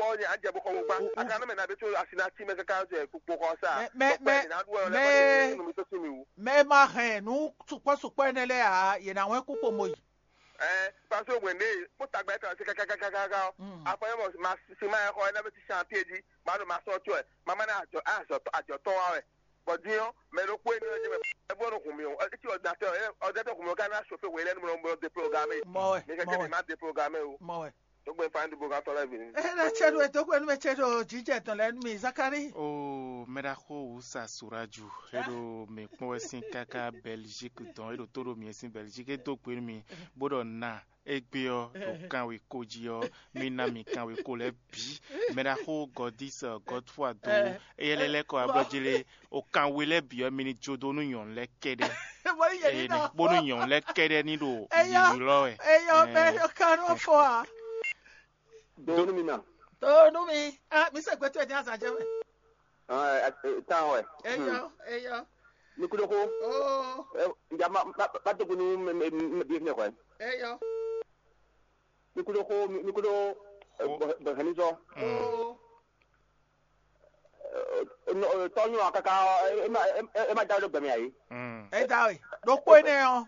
onye anje bu ko gba aka na me na beto asina ti me kaka je pupo ko sa me ma he nu supo ne le a ye na wen kupo mo yi parce que wende puta gba ta se kaka afa mo ma si ma ko na be ti championji ma do ma so to e mama na ajo to wa Bodio, mais le point de bon combien est-ce ordinateur comme on chauffer ou est déprogrammé mais quelqu'un m'a déprogrammé ou donc ben fin de programme sur la vie na chedo to ko me chedo jije ton le mi Zakari oh medako usa suraju edo me ko sin kaka Belgique don edo toro mi sin Belgique to pe mi bodo na egbe o kan we koji o mi na mi kan we ko le bi medako godis godfoi do eyelele ko abrojele o kan we le bi o mi ni jodo nu yon le kede bonu yon le kede ni do lo e eyo be yo kan fo a Donu mi na. Donu mi. Ah, mi se gbeto e di asa je me. Ta we. Eyo. Ni kudo ko. Oh. Ya ma to kunu me bi ne ko. Eyo. Ni kudo ba hani zo. Oh. No to nyu akaka e ma dawo be mi ayi. E dawo. Do po ne o.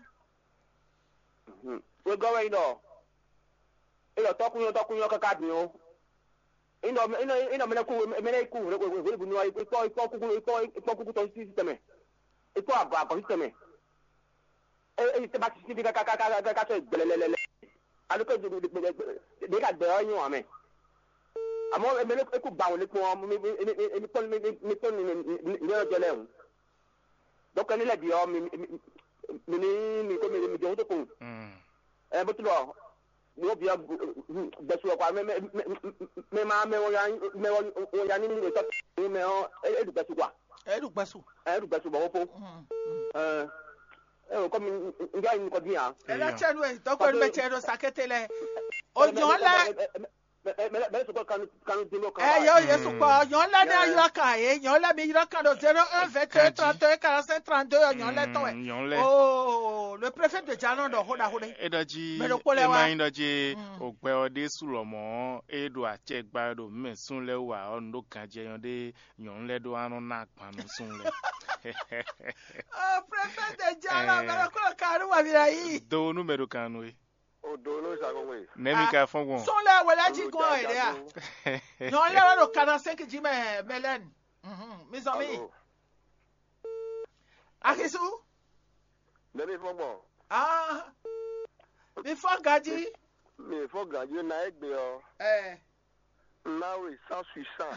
We go we no. Ilo tokunyo kaka bi o ino mena ku we bu no ipo to system ipo aba ko system te ba ti bi kaka so gbelelele alu ko de ka de oyun ame amo emele ku ba won le ko mi ton ni o jele un donc ni le bi o mi ko mi jo to ko but lo no bia besu kwa me wo ya ni ni to me o edu besu ba wo po ko mi ngai ni ko dia la chenu e to ko me chenu saketele o yon la me so ko kan dimo kan yo yesu ko yon la na yo ka yon la mi yo kan do 01 22 31 45 32 yon la to e oh le préfet de Jalon do hoda edaji e main daji ogbe ode sulomo edo achegba do mesun le wa ondo kan je yon de yon le do anu na panu sun le oh préfet de Jalon me ko karu wa bi yi do numero kanu e Odono sagonwe. Nemi ka fongon. Son la wala ji kon e de non le ro 45 ji melen. Mes amis. Akisu? Nemi fongon. Ah. Mi fo gaji. Mi fo gaji na egbe o. Na we sans suissant.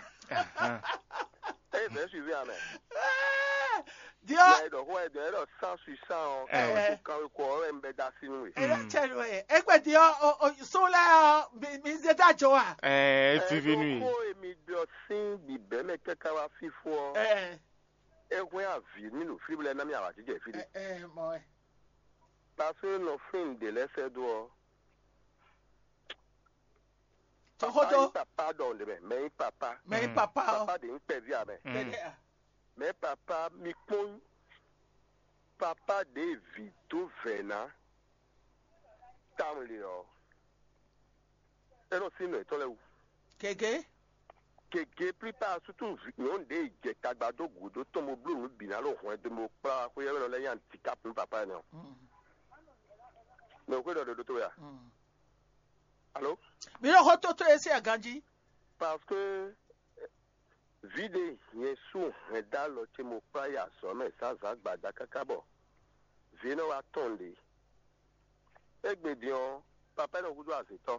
Ben suivi amen. Dio. Do ho e do sans suissant kan ko o embe da sinu we. Chelo e pe dio so la mi zeta joa. Fivinu. Ko mi do sin bi be me keka wa fifo. Ehun avi nínú frible na mi awa ti je firi. Mo. Parce no fin de l'effet do. Tohoto. Papa don de me papa. Me papa. Papa de npe vi abe. Me papa mi pon. Papa de Vito Vena. Tamle o. Ero sinu to le. Keke prépare surtout on de je tagbado gudo to mo blue bi na lo hon de mo pa ko ye lo le yan ti cap papa no. No ko do to ya. Allô? Mi lo hoto to ese aganji. Parce que vide yesu da lo ti mo pa ya so me sa gbada kakabo. Vino wa tonde. Egbedion papa no gudo aseto.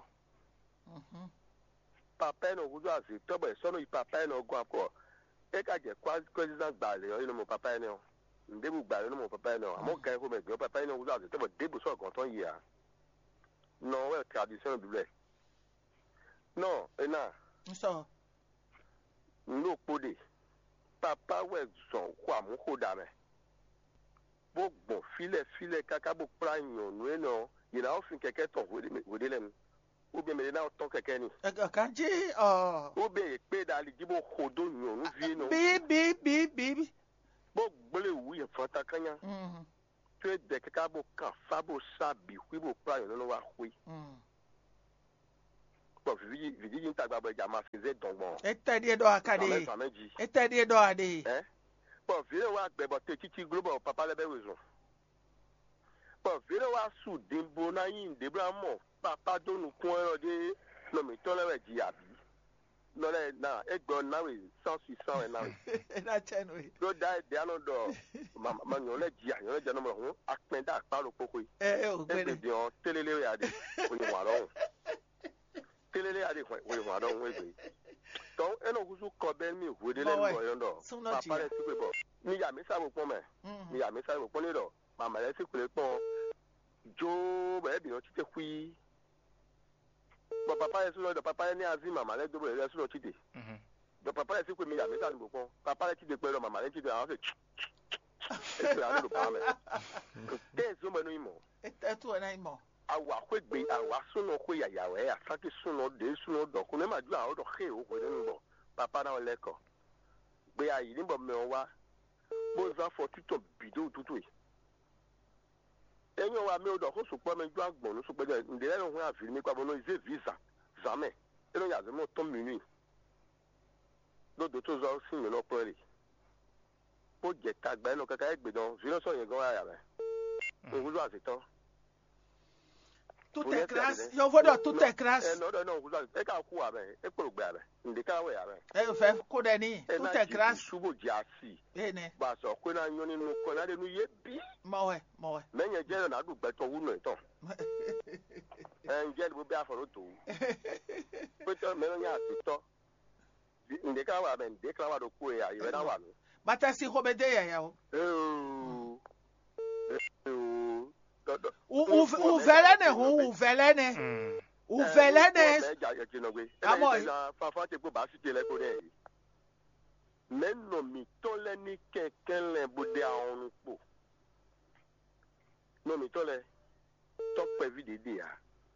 Papa no gudo aseto be so no papa no go akọ. E ka je kwa president gbale o mo papa ni o. Ndebu gbale no mo papa ni o. Amo kan ko me gbe papa no gudo aseto be debu so kan ton yi a. No we tradition bi le. No, ena. So. No pode. Papa we son kwa mu hoda me. Gbogbo file kaka bo pra yan nu eno. Yi na ofin keke ton wode le mu. Obi me na ton keke ni. Kanji Obi pe da li gibo hodo yan nu vi no. Bi. Gbogbo le wu yen fata kanya. Tu de kaka bo kan fa bo sa bi wi bo pra yan no wa hui. Bon, vidi ta gba ja ma fize dongbon. Etadi do akade. Etadi do ade. Bon, vile wa gbe bo te titi global papa le be wezo. Bon, vile wa su dimbo na yin debra mo papa do nu kun ero de no mi to le ji abi. No le na egbo na we 100 na we. Na chen we. Do dai de anu do ma nyo le ji anyo le jano mo ho apenda aparo poko yi. O gbere. Bi on telele ya de oyin wa ro. Telele ya de oyin wa ro we gbe. Donc eno kusu ko ben mi wode le mo yondo. Papa le ti pe bo. Mi ya mi sa mo pon me. Mi ya mi sa mo pon ni do. Mama le ti kule pon. Jo be bi no ti te kwi. Bo papa le sulo do papa ni azi mama le do le sulo ti de. Do papa le ti kwe mi ya mi sa mo pon. Papa le ti de pe do mama le ti de a se. E ti la do pa me. Te zo me no imo. E tu na imo. Awa kwe gbe awa suno kwe ya ya we asaki suno de suno do ko ne ma ju awon do he o ko ni bo papa na le ko gbe ayi ni bo me wa bo za for tuto bido tutu yi enyo wa me o do ko so po me ju agbon no so pe de ndele no ho afiri mi kwa bo no ize visa zame eno ya ze mo to minui do to zo sin me no pere bo je ta gba no kaka egbe don zero so yen gan ya be o guzo asetan. Tout est crasse. Yo vodo tout est crasse. Non, e ka ku abe, e ko gbe abe. Ndika we abe. E fe ko de ni. Tout est crasse. Subo jasi. Ne. Ba so ko na nyo ninu ko na de nu ye bi. Mo we. Menye je na du gbe to wu no to. Nje bo bi aforo to. Ko to me no nya to. Ndika wa abe, ndika wa do ku ya, ibe na wa no. Bata si ko be de ya o. Uvelene. Amo fa te ko ba si te le ko de. Menno mi tole ni keken le bode awon po. No mi tole tok pe vide ya.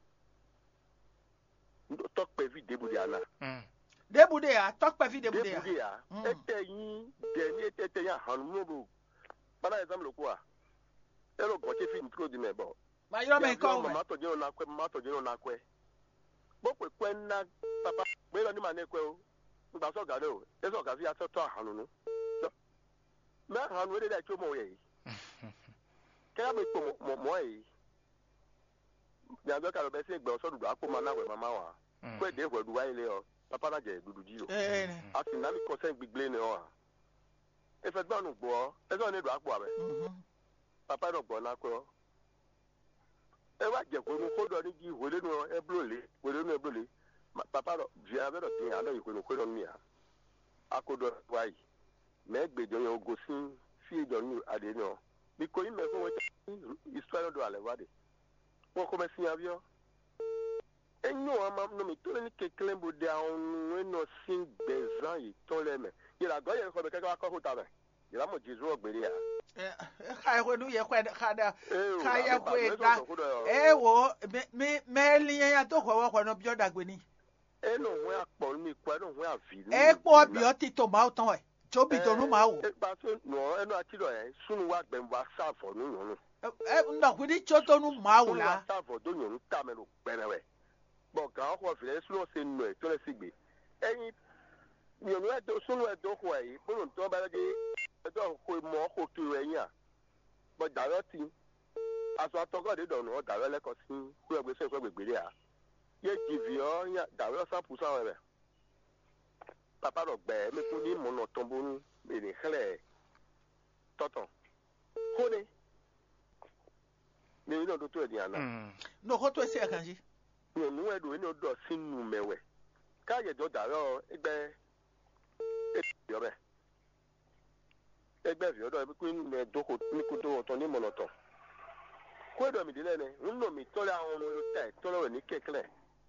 Tok pe vide bode ana. Debude ya, tok pe vide bode ya. Ete yin de ni ete ya hanu mo. Para example ko a. Ero go che fi ntro di me bo. Ma yo me ko. Ma to jino na kwe. Bo kwe na papa gbe lo ni ma na kwe o. Ngba so gade o. E so ga fi aso to hanu no. Me hanu de da cho mo ye. Ka me ko mo ye. Ya do ka lo be se gbe o so dudu apo ma na we mama wa. Kwe de gwe du wa ile o. Papa na je dudu ji o. Ati na mi consent gbigble ni o. E fe gba nu gbo. E so ni du apo abe. Papa do gbo na ko. E wa je ko nu ko do ni ji wele nu eblole. Papa do ji ave do tin ado iko nu ko do mi a. Akodo wa yi. Me gbejo yan ogosin fi ejo ni ade ni o. Bi ko yin me ko we histoire do ale wade. Won ko me sin avio. Enyo ama no mi to ni keklen bo de awon we no sin bezan yi to le me. Yi la go ye ko be ke ka ko ta be. Yi la mo jizu ogbere ya. Ka ko nu ye kwa kada ka ye ko da wo me liyan ya to ko no bi o dagbe ni no we apo mi kwa no we afi po bi o ti to ma o tan e jo bi to nu ma o pa so no eno atiro e sunu wa gbe wa sa fo nu nu ndo ku di cho to nu ma o la sa fo do nu ta me lo perewe bo ka ko fi le sunu se nu e to le sigbe eyin mi o nu e do sunu e do ko e bo to ba de ejo ko mo ko tu eyin a bo daroti aso atogo de do no daro le ko sin ku egbe se ko gbegbere a ye jivio ya daro 100% we papa ro gbe mi ku ni mo no tombo nu be ni hele toton hone ni no do to e di ana no ko to e se akanji ni nu e do ni o do sinu mewe ka ye jo daro egbe yo be egbe fi odo bi ni doko ni ku do to ni mo no to ko do mi dile ne nno mi to le awon lo te to lo ni kekle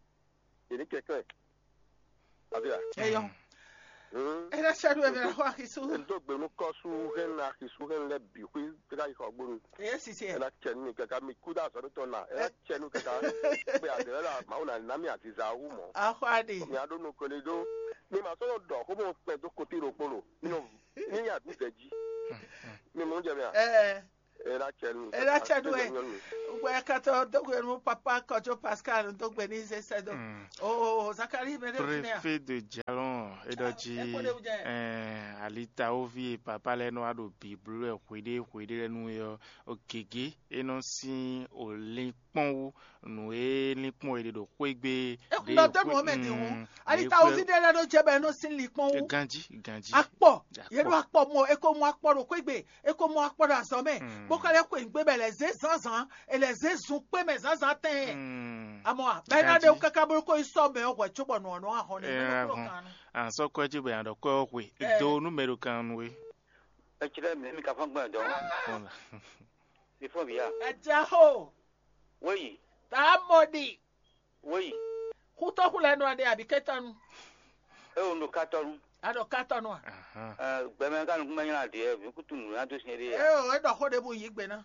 abia eyo era shadow e vera ho akisu ndo gbe nu ko su hen na akisu hen le bi ku ka ko gburu yes si na chen ni kaka mi ku da so to na e chen nu kaka pe ade la ma una na mi ati za wu mo akwadi mi ado nu ko le do ni ma so do ko mo pe do ko ti ro polo ni ya du seji ni mo je bia Era chenu. Era chenu. Uwe kato dogwe mu papa kojo Pascal dogwe ni sedo. Oh, Zakari me préfet de Jalon edoji alita ovi papa le no ado bible kwede nu yo ogege eno si olinpon nu elinpon ede do kwegbe de no de moment hu alita ovi de le no jebe no sin linpon hu ganji akpo ye no akpo mo eko mo akpo ro kwegbe eko mo akpo do asome bokale ko ngbe be les zanzan et les zun pe mes zanzan ten amo bena de ukakaburu ko isobe ogwa chubo no no aho ni no kan an so ko jibe an do ko okwe do numero kan we Actually, me ka fangba do. Before we are. Ajaho. Oui. Ta modi. Oui. Kuto kula no ade abiketanu. No katonu. Ado katonu. Be me kan kuma nyina de bi kutunu na do sinere. E do ho de bu yigbe na.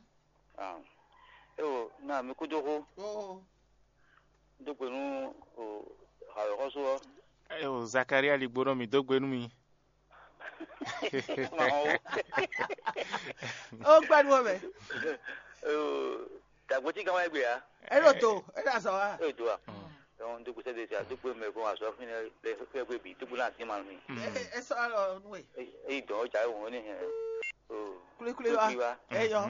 Na me kudo ho. Do penu ha ro so. Zakaria ligboro mi dogbe nu mi. Gbadu me. Tagboti kan wa gbe ya. Eroto, era so wa. Eroto a. Don do se de se do pe me ko aso fin le fe gbe bi to bula ti ma mi. E so alo nu e do ja won ni kuli wa. Yo.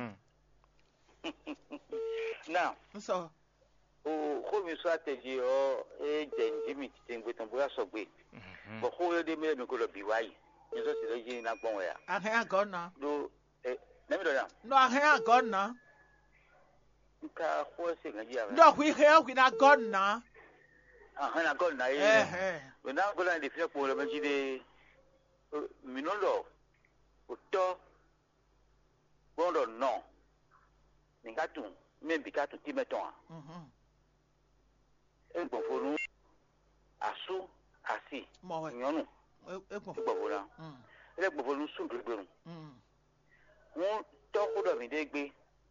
Now. So. Ko mi strategy o denji mi ti ngbe tan bo so gbe. Bo ko de me ko lo bi wa yi. Nso si lo yin na gbon ya. Ahe agon na. Do na mi do ya. No ahe agon na. Nka ko se ngan ya. No wi na gon na. Ahe na gon na We na go la de fi po lo me ji de mi no lo. O to. Bondo no. Ninga tu me bi ka tu ti meton. Egbon fonu asu asi. Nyonu. Egbon fonu. Egbon fonu sun gbegberun. Wọ́n tọ́kùdọ̀ mi dé gbé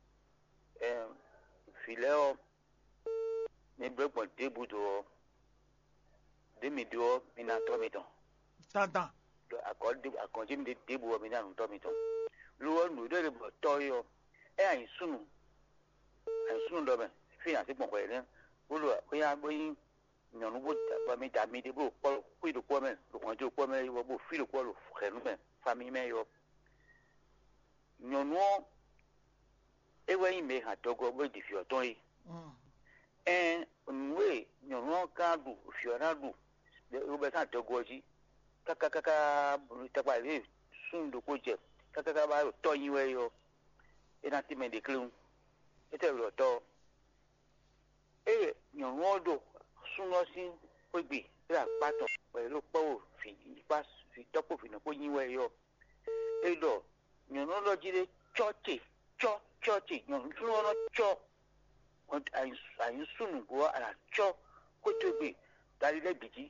filẹ̀ ọ ní gbẹ̀gbọ̀n débùdó ọ démìdó ọ mi náà tọ́ mi tán. Dandan. Àkànjí mi dé débù ọ mi náà tọ́ mi tán. Lúwọ́ nù ìdó ìbò tọ́ yọ àyìnsúnù lọ́mẹ̀ fi hàn sí gbọ̀ngbọ̀n yẹn bólú bóyá bóyí ìyànnú bó bàmí dàmí dé bó kó ìdókòwò mẹ́ lùkànjú kó mẹ́ yọ bó fi ìdókòwò lù xẹ̀nú mẹ́ fami mẹ́ yọ. Nyɔnuɔ ewe yi me ha tɔgɔ be di fiɔtɔ yi. Nue nyɔnuɔ gã ɖu fiɔna ɖu wobe sa tɔgɔ dzi kakakaka takpa le sun ɖoko dze kakaka ba tɔ yi wɛ yɔ ena ti me ɖekle ŋu ete wlɔ tɔ eye nyɔnuɔ ɖo sunɔ si kpegbe le akpatɔ elo kpɔwo fi tɔkpo fi nɔkpo yi wɛ yɔ eɖɔ. Nyɔnu lɔ dzi ɖe tsɔtsi nyɔnu lɔ tsɔ anyisunu ala tsɔ kotogbe da ɖi ɖe gbedzi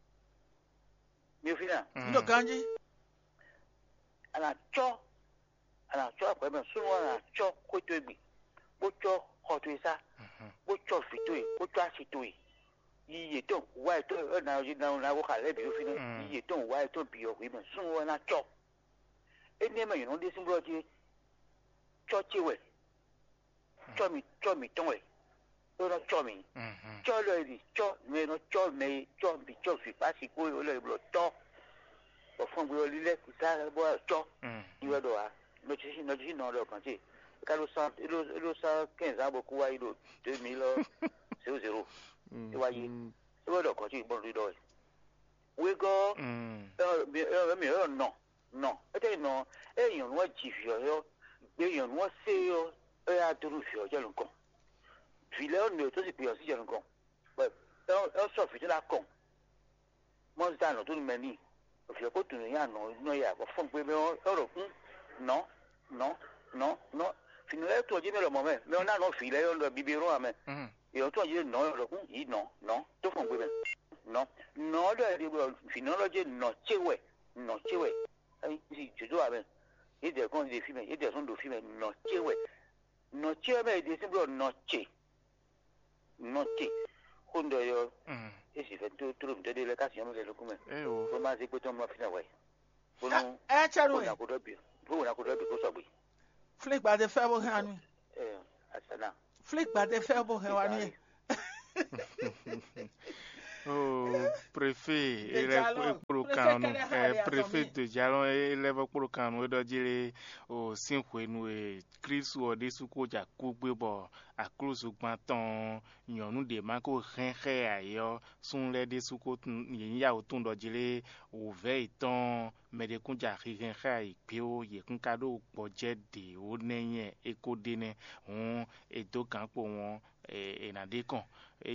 mi fi na. Ndo ganji. Ala tsɔ akɔyɛmɛ sunu ala tsɔ kotogbe kpotsɔ xɔtoe sa kpotsɔ fitoe kpotsɔ asitoe yiye tɔn wa etɔn na wo xa lɛ bi fi na yiye tɔn wa etɔn bi yɔ me sunu ala tsɔ. Ene me yɔnu de simbolɔ dzi tsɔtsi wɛ tsɔmi tɔn wɛ yɔrɔ tsɔmi tsɔ lɔ yi tsɔ mɛ nɔ tsɔ mɛ tsɔ bi tsɔ fi pasi ko yɔ lɔ yi blɔ tɔ ɔfɔn gbɛ ɔli lɛ kusa bɔ tsɔ iwɛ dɔ wa nɔtsi nɔ lɔ kàn tse kalo san 15 ans bɔ ko wa yi do 2000 ewa yi iwɛ dɔ kàn tse bɔn lu dɔ yi wegɔ mi yɔ nɔ ete nɔ eyɔnua dzi fiɔ yɔ eyɔnua se yɔ eya duru fiɔ dze lukɔ filɛ ɔnu to si kpeyɔ si dze lukɔ bɛ ɛsɔ fiti la kɔ mɔzita nɔ to nu mɛ ni fiɔ ko tunu ya nɔ ya bɔ fɔn gbe mɛ ɔrɔ nɔ finilɛ tó dzi mɛ lɔ mɔ mɛ ɔna nɔ filɛ yɔ lɔ bibi rɔ mɛ yɔ tó dzi nɔ yɔ yi nɔ to fɔn gbe mɛ nɔ dɔ yɛ de finilɛ lɔ dzi nɔ tsewɛ si jojo abe ide kon de filme ide son do filme no chewe me de simple no hondo yo esi fe to trum de le kasi yo me le kuma o ma se poto mo fina wai bono charu na ko dobi ko so gbe Flick ba de faire bo hanu. Asana. Flick ba de faire bo hanu. Oh, préfet, il est pour le canon, préfet de Jalon, il est pour le canon, il doit dire au Sinque, nous, Chris ou des soukots, à couper, à close au banton, nous des manques, rien, ailleurs, sont les des soukots, il y a autant de dire au veilleton, mais des comptes à rien, et puis, il y a un cadeau pour jet de haut nez, et codéné, on est donc un peu moins, et n'a des cons.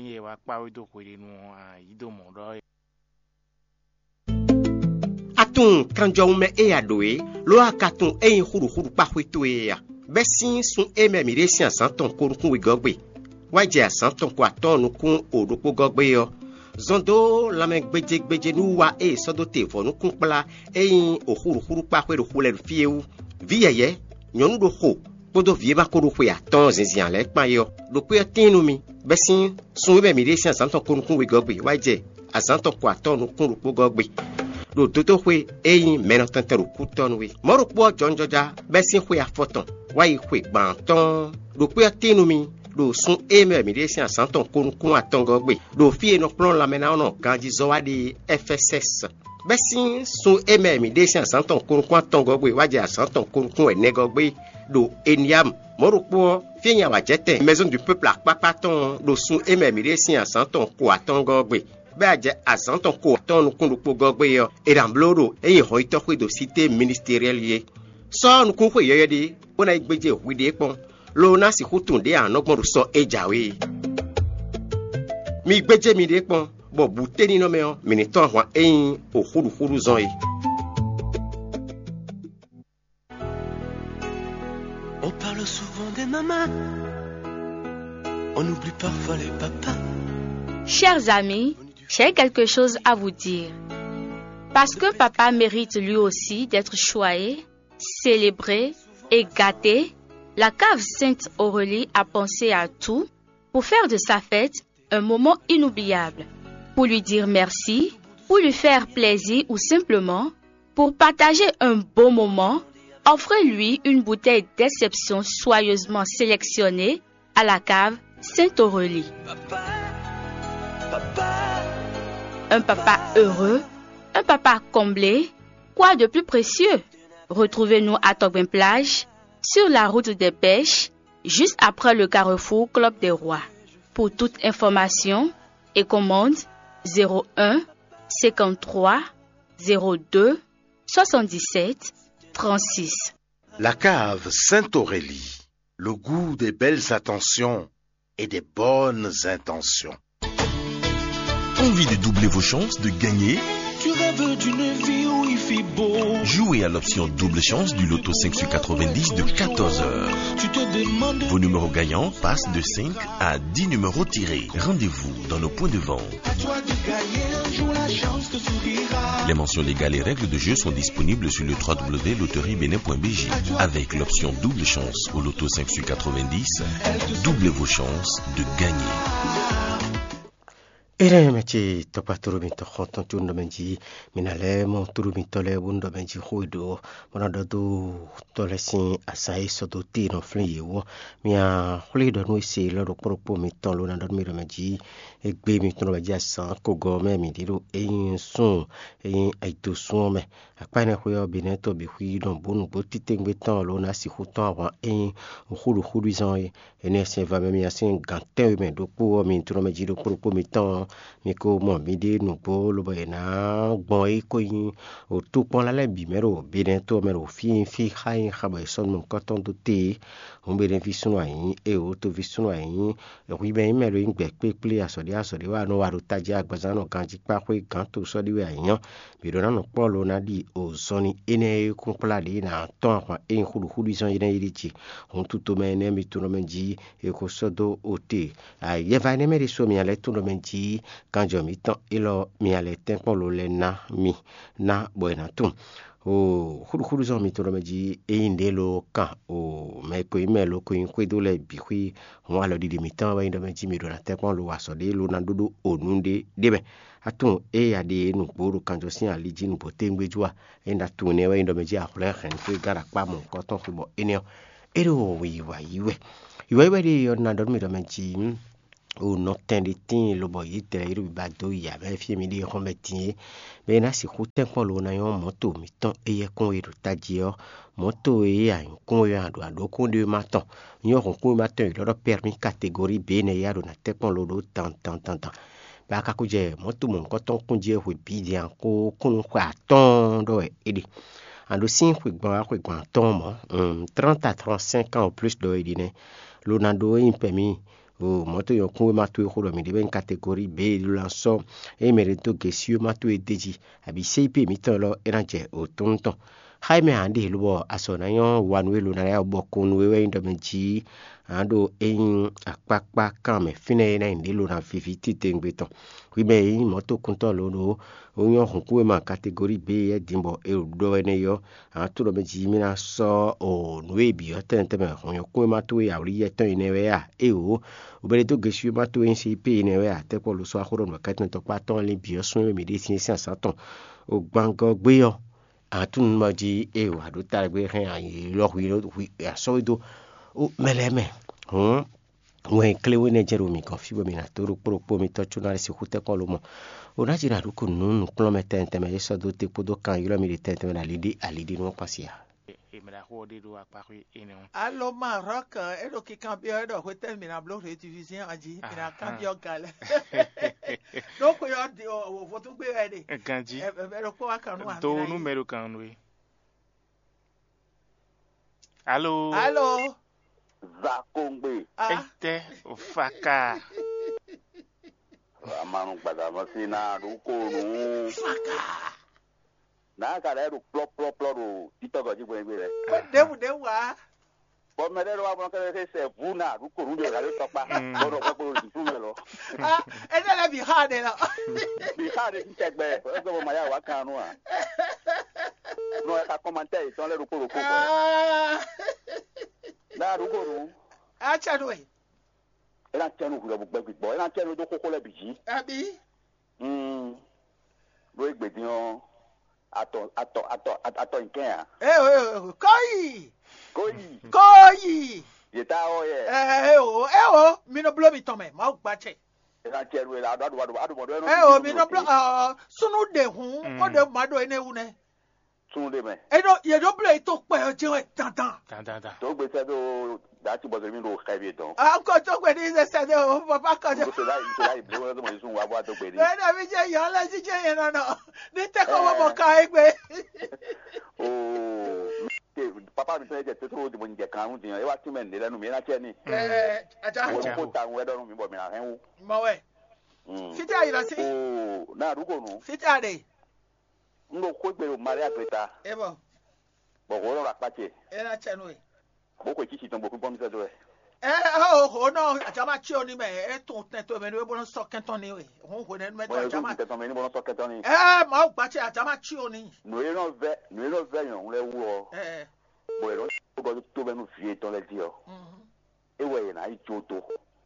Atun kanjong me e adoe lo akatun e huru pa hwitoe ya besin sun e me miresi asan ton korukun wigogbe waje asan ton ko atonu kun odopo gogbe yo zondo lame gbeje nu wa e sodo te fonu kun pla e huru pa hwe ro hule fieu vieye nyonu do ho podo vie ba koru hwe aton zinzian le pa yo do pe tinu mi besin sun e me miresi asan ton korukun wigogbe waje asan ton ko atonu kun ro gogbe do toto hwe eyin meno tanteru kuton we moro po jonjoja besin hwe afoton wa hwe gbanton do pe tinu mi do sun eme mi de sian santon kun atongo gbe do fie no plon la mena no ganji zo wa di FSS besin sun eme mi de sian santon kun atongo gbe wa je santon kun enego gbe do eniam moro po fie nya wa jete maison du peuple akpapaton do sun eme mi de sian santon ko atongo gbe Baje asanton ko ton kun po gogbe yo e dambloro e ho ito kwe do cité ministériel ye so nu kun kwe yo de ona igbeje wide pon lo na si hutunde anogbon so ejawe mi igbeje mi de pon bo buteni no me o miniton wa eyin o huru zon yi. On parle souvent des mamans, on oublie parfois les papas. Chers amis, j'ai quelque chose à vous dire. Parce que papa mérite lui aussi d'être choyé, célébré et gâté, la cave Sainte-Aurélie a pensé à tout pour faire de sa fête un moment inoubliable. Pour lui dire merci, pour lui faire plaisir ou simplement pour partager un beau moment, offrez-lui une bouteille d'exception soigneusement sélectionnée à la cave Sainte-Aurélie. Un papa heureux, un papa comblé, quoi de plus précieux? Retrouvez-nous à Tobin Plage, sur la route des pêches, juste après le carrefour Club des Rois. Pour toute information et commande 01 53 02 77 36. La cave Sainte-Aurélie, le goût des belles attentions et des bonnes intentions. Envie de doubler vos chances de gagner? Tu rêves d'une vie où il fait beau. Jouez à l'option double chance du loto 5 sur 90 de 14h. Tu te demandes... Vos numéros gagnants passent de 5 à 10 numéros tirés. Rendez-vous dans nos points de vente. À toi de gagner un jour, la chance te sourira. Les mentions légales et règles de jeu sont disponibles sur le www.loteriebenin.bg. Avec l'option double chance au loto 5 sur 90, doublez vos chances de gagner. Ere mechi topa turumito khonton tundo menji minale mo turumito le bundo menji huido monado du tolesin asai sodo tino fliwo mia hulido no isi lo propo miton lo nando mi menji egbe mi tono menji asan kogo me mi diro eyin sun eyin aito sun me apane huyo bineto bi huido bonu botite ngbe ton lo na si huton wa eyin hulu izon ene se va me mi asin ganten me do po mi tono menji do propo miton mi ko mo mi de nu po lo ba na gbon e ko yin o to pon la le bi mero bi den to mero fi hain khaba son mon coton do te on be den fi sunu ayin e o to fi sunu ayin e wi ben mero ngbe pe asodi wa no wa ro taji agbazan no kan ji pa ko kan to so di we ayin bi do na no po lo na di o soni ene kun pla de na ton kwa en hulu son yin yirichi on tuto me ne mi to no menji e ko sodo o te a ye va ne me so mi ale to no menji kanjo mi tan ilo mi ale tempo lo le na mi na buena tum o hulu zo mi to meji e inde lo kan o me ko imelo ko in kwedo le bi hui won alo di mi tan wa inde meji mi do na tempo lo waso de lo na dudu onunde debe atun e ya de nu boru kanjo sin aliji nu potengbejuwa enda tun ne wa inde meji akule khen ko gara pa mo ko ton fubo enio ero iwe de yona do mi do menji o no tende tin lo boy te iru bado ya be fi mi di remetin be na si ku ten ko lo na yo moto mi ton eye kon iru tajio moto e a kon yo ado kon de maton yo kon maton lo permis catégorie B ne ya do na te kon lo do tan ba ka ku je moto mon ko ton kun je hu bi di an ko kun kwa ton do edi ando sin ku gban ton mo 30 à 35 ans ou plus do edi ne lo na do in permis o moto yo kun matu ko do mi de ben catégorie B lo lanso e merito que si matu e deji abi CP mi ton lo eranche o tonton Jaime andi lubo asona yo wanwe lu na ya bokun wewe ndo menji ando en akpakpa kan me fine na ndi lu na fifiti tengbeton wi be moto kunto lo no onyo hunku ma catégorie B e dimbo e do ene yo atu do menji mi na so o nwe bi o tente me onyo ku ma tu ya ri eton ine we ya e o obere to gesu ma tu en CP ine we ya te ko lu so akoro no katen to pa ton le bi o sun mi de sin ton o gbango gbe yo atun maji e wa do targbe hen ayi lo wi ya so do o meleme we klewe ne jero mi kon fibo mi na toro pro mi to chuna si khute ko lo mo o na jira ru ko nun kilometer enteme so do te podo kan yuro mi de tete na alidi no pasia e me la hode do apari ene allo Maroc edo ki cambio edo hotel mi na bloc rédivision aji mi na cambio gal donc yo di o votu gbe ede ganji edo ko akanu ami do numero kan we allo Zakongbe. Ete ofaka. Amanu pada masina ruko nu. Faka. Na ka le ru plop ru titogo ji gbe re. De wa. Bo me de wa mo ka se vuna ruko ru de ga le topa. Bo ro ko ru tu me lo. E de la bi ha de la. Bi ha de ti egbe. E go ma ya wa kan nu a. No e ka commenter ton le ruko ko. Na rugoro acha do e ela tenu ku gbegbo ela tenu do koko le biji abi bo egbedin o ato nkan koi yeta o ye o mi no blow mi tome ma gba che ela tenu ela adu modo o mi no blow sunu de hun ko de ma do ene hu ne sunde me edo ye do blow to pe o je tantan to gbe se do dati bo mi do ka bi don ko to gbe ni se de o papa ko je se lai bo mo sun wa bo to gbe ni na mi je yan la si je yen no ni te ko mo ka egbe papa mi se je te to di mo nje kan un e wa ti me ni lenu mi na che ni aja ko ta we do mi bo mi na hen wu mo we fiti ayira si na rugo nu fiti ade ndo ko gbe o mari apeta ebo bo ko ro ra pache era chenu e bo ko chichi ton bo ko mi se do no ajama chi oni me e tun ten to me ni bo no so kenton ni we ho ne me to ajama ten me ni bo no so kenton ni ma o gba chi ajama chi oni no e no ve yan le wu o bo e ro go to be no fie ton le di o e we na i joto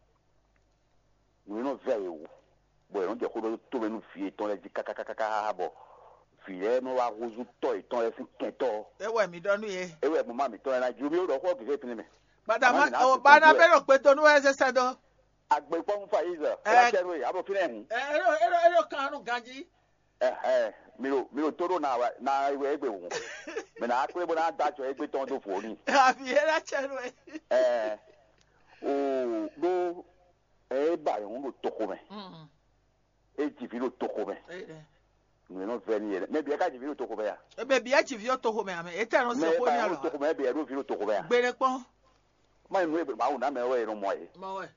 no ve e wu bo e ro je ko to be no fie ton le di kakakaka bo fie no wa rozu to iton e sin kento ewe mi donu ye ewe mo ma mi to na ju mi o ro ko ke pin mi badama o bana be ro pe donu e se sedo agbe po nfa iza la cheru abo fine ero kanu ganji mi o toro na iwe egbe wu me na akure bo na dajo egbe ton do fo ni abi era cheru o do e ba yon lo toko me e ji vi lo toko me we no veni ele maybe ka ji vi lo toko me ya be bi a ji vi lo toko me ame e ta no se ko ni alo toko me be ro vi lo toko me ya gbere pon ma nu e ma una me we ro mo e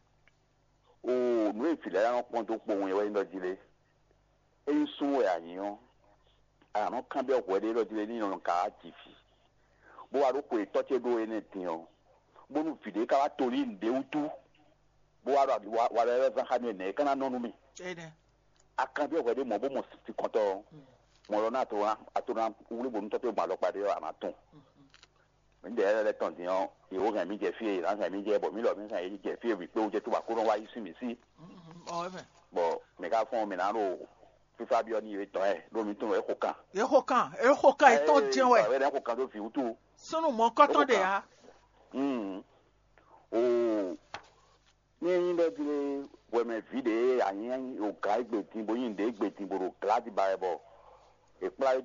o nu e file ya pon to po won e we ndo jile e sun we ayin a no kan be okwo de lo jile ni no ka ji fi bo wa ro ko e to che do anything o bo nu file ka wa tori nde utu bo wa re za ha ne kana no nu mi akan bi okwo de mo bo mo ti konto mo lo na to atura wuri bo nu to pe ma lo pade ana tun nde ele ton ti on iwo gan mi je fie ran san mi je bo mi lo mi san e je fie wi pe o je to wa ko ron wa yi si mi si bo me ka fun mi na ro fifa bi oni e ton lo mi tun e ko kan e ton je we e ko kan do fi utu sunu mo ko ton de ya ní ẹyin bẹ́ẹ̀ ti lè wẹ̀mẹ̀ fìdí àyìn òkà ìgbètì bóyin dé ìgbètì bòrò kíláàsì bá ẹ bọ̀ ìpínlẹ̀